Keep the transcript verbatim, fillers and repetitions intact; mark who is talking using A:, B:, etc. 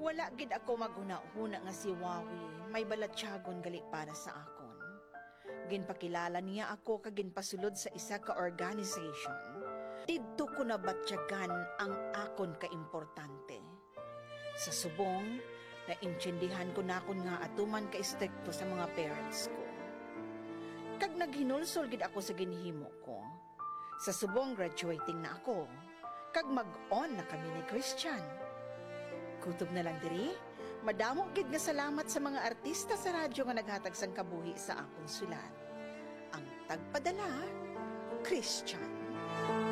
A: Wala gid ako maghuna-huna nga si Wawi may balatyagon gali para sa akon. Ginpakilala niya ako kag ginpasulod sa isa ka organization. Didto ko na batyagan ang akon ka importante. Sa subong, naintindihan ko na akon nga atuman ka istrikto sa mga parents ko. Kag naghinulsol gid ako sa ginhimo ko. Sa subong graduating na ako, kag mag-on na kami ni Christian. Kutob na lang diri, madamo gid nga salamat sa mga artista sa radyo nga naghatag sang kabuhi sa akong sulat. Ang tagpadala, Christian.